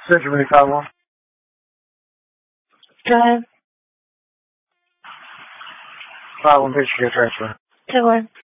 这是没发过。 对， 发过被写出来。 这个